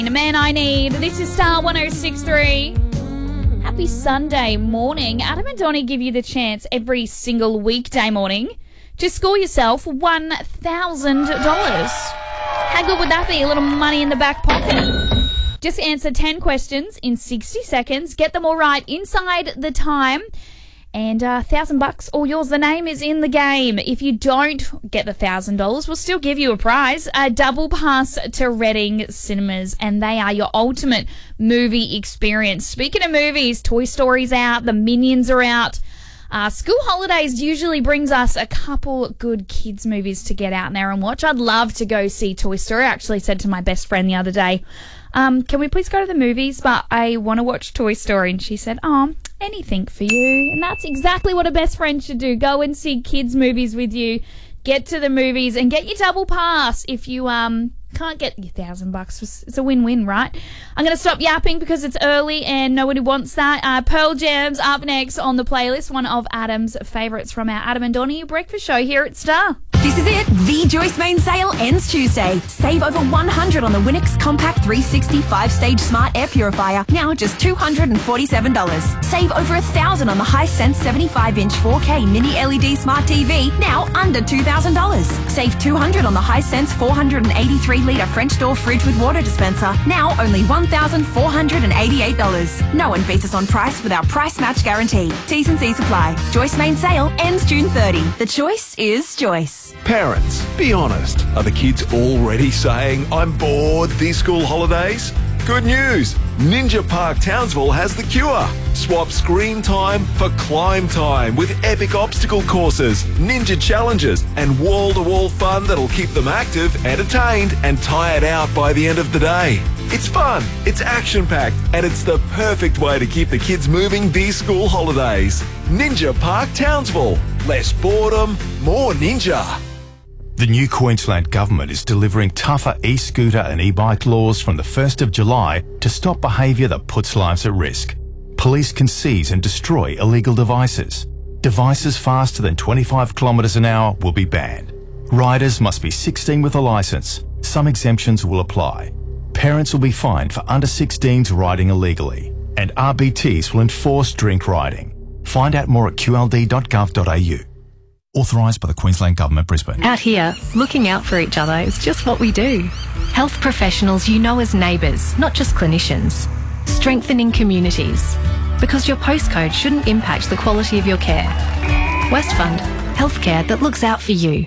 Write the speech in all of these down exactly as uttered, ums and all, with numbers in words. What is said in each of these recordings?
The man I need. This is Star one oh six point three. Happy Sunday morning. Adam and Donnie give you the chance every single weekday morning to score yourself one thousand dollars. How good would that be? A little money in the back pocket. Just answer ten questions in sixty seconds. Get them all right inside the time. And a uh, thousand bucks all yours. The name is in the game. If you don't get the thousand dollars, we'll still give you a prize. A double pass to Reading Cinemas, and they are your ultimate movie experience. Speaking of movies, Toy Story's out, the Minions are out. Uh, school holidays usually brings us a couple good kids movies to get out there and watch. I'd love to go see Toy Story. I actually said to my best friend the other day, um, can we please go to the movies? But I want to watch Toy Story. And she said, oh, anything for you. And that's exactly what a best friend should do. Go and see kids movies with you. Get to the movies and get your double pass if you um can't get your thousand bucks. It's a win-win, right? I'm going to stop yapping because it's early and nobody wants that. Uh, Pearl Jam's up next on the playlist, one of Adam's favourites from our Adam and Donnie breakfast show here at Star. This is it. The Joyce Main sale ends Tuesday. Save over one hundred dollars on the Winix Compact three sixty five-stage Smart Air Purifier, now just two hundred forty-seven dollars. Save over one thousand dollars on the Hisense seventy-five inch four K Mini L E D Smart T V, now under two thousand dollars. Save two hundred dollars on the Hisense four hundred eighty-three litre French door fridge with water dispenser, now only one thousand four hundred eighty-eight dollars. No one beats us on price with our price match guarantee. T's and C's apply. Joyce Main sale ends June thirtieth. The choice is Joyce. Parents, be honest. Are the kids already saying, I'm bored these school holidays? Good news! Ninja Park Townsville has the cure. Swap screen time for climb time with epic obstacle courses, ninja challenges, and wall-to-wall fun that'll keep them active, entertained, and tired out by the end of the day. It's fun, it's action-packed, and it's the perfect way to keep the kids moving these school holidays. Ninja Park Townsville. Less boredom, more ninja. The new Queensland Government is delivering tougher e-scooter and e-bike laws from the first of July to stop behaviour that puts lives at risk. Police can seize and destroy illegal devices. Devices faster than twenty-five kilometres an hour will be banned. Riders must be sixteen with a licence. Some exemptions will apply. Parents will be fined for under sixteens riding illegally. And R B Ts will enforce drink riding. Find out more at q l d dot gov dot a u. Authorised by the Queensland Government, Brisbane. Out here, looking out for each other is just what we do. Health professionals you know as neighbours, not just clinicians. Strengthening communities. Because your postcode shouldn't impact the quality of your care. Westfund, healthcare that looks out for you.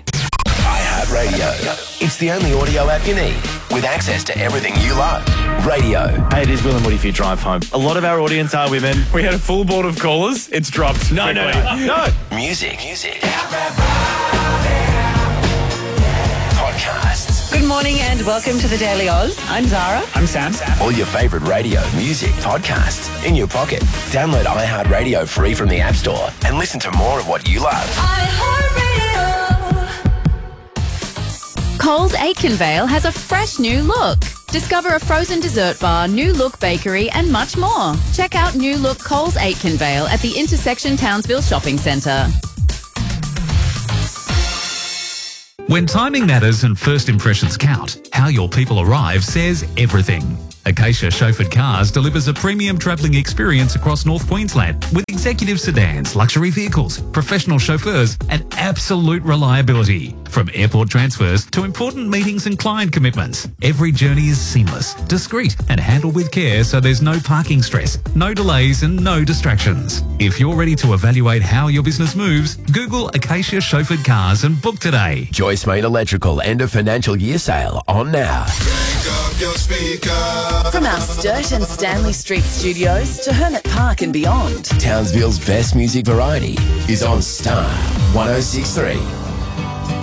iHeartRadio. It's the only audio app you need with access to everything you love. Radio. Hey, it is Will and Woody for your drive home. A lot of our audience are women. We had a full board of callers. It's dropped. No, no, no, no. Music. Music. Podcasts. Good morning and welcome to the Daily Oz. I'm Zara. I'm Sam. All your favourite radio, music, podcasts in your pocket. Download iHeartRadio free from the App Store and listen to more of what you love. Coles Aitkenvale has a fresh new look. Discover a frozen dessert bar, New Look Bakery and much more. Check out New Look Coles Aitkenvale at the Intersection Townsville Shopping Centre. When timing matters and first impressions count, how your people arrive says everything. Acacia Chauffeured Cars delivers a premium travelling experience across North Queensland with executive sedans, luxury vehicles, professional chauffeurs and absolute reliability. From airport transfers to important meetings and client commitments, every journey is seamless, discreet and handled with care so there's no parking stress, no delays and no distractions. If you're ready to evaluate how your business moves, Google Acacia Chauffeured Cars and book today. Joyce Main Electrical end of financial year sale on now. From our Sturt and Stanley Street studios to Hermit Park and beyond, Townsville's best music variety is on Star one oh six point three.